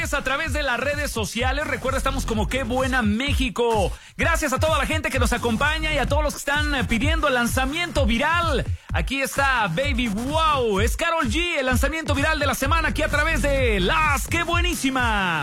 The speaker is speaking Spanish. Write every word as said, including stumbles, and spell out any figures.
pendientes a través de las redes sociales. Recuerda, estamos como Qué Buena México. Gracias a toda la gente que nos acompaña y a todos los que están pidiendo el lanzamiento viral. Aquí está Baby Wow. Es Karol G, el lanzamiento viral de la semana aquí a través de Las Qué Buenísima.